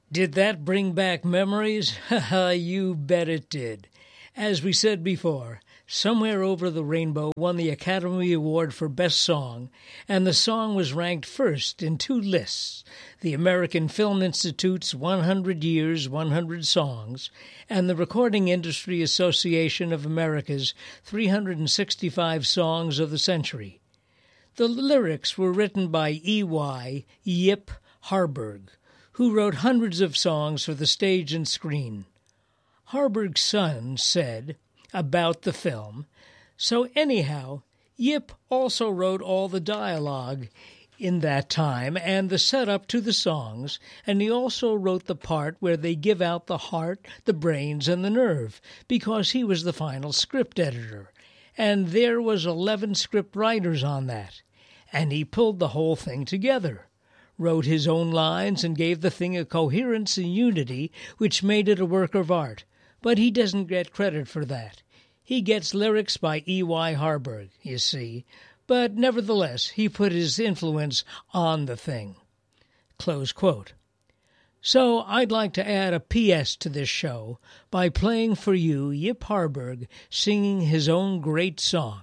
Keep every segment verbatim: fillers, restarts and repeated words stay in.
Did that bring back memories? Haha, you bet it did. As we said before, Somewhere Over the Rainbow won the Academy Award for Best Song, and the song was ranked first in two lists, the American Film Institute's one hundred Years, one hundred Songs, and the Recording Industry Association of America's three hundred sixty-five Songs of the Century. The lyrics were written by E Y Yip Harburg, who wrote hundreds of songs for the stage and screen. Harburg's son said about the film, "So anyhow, Yip also wrote all the dialogue in that time and the setup to the songs, and he also wrote the part where they give out the heart, the brains, and the nerve, because he was the final script editor, and there was eleven script writers on that, and he pulled the whole thing together, wrote his own lines and gave the thing a coherence and unity which made it a work of art. But he doesn't get credit for that. He gets lyrics by E Y Harburg, you see, but nevertheless he put his influence on the thing." Close quote. So I'd like to add a P S to this show by playing for you Yip Harburg singing his own great song.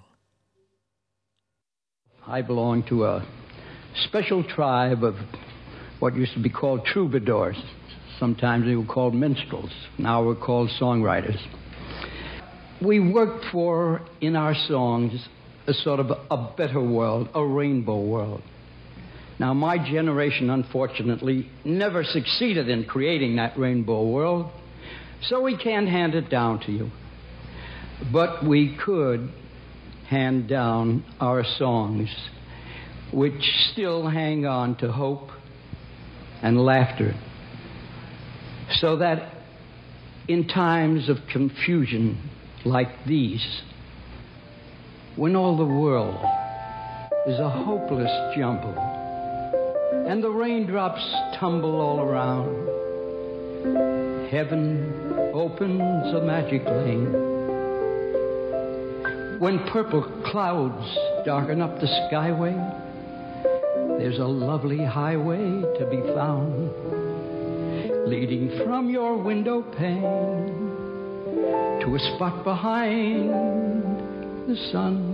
I belong to a special tribe of what used to be called troubadours. Sometimes they were called minstrels. Now we're called songwriters. We worked for, in our songs, a sort of a better world, a rainbow world. Now, my generation, unfortunately, never succeeded in creating that rainbow world, so we can't hand it down to you. But we could hand down our songs, which still hang on to hope and laughter, so that in times of confusion like these, when all the world is a hopeless jumble and the raindrops tumble all around, heaven opens a magic lane. When purple clouds darken up the skyway, there's a lovely highway to be found, leading from your window pane to a spot behind the sun.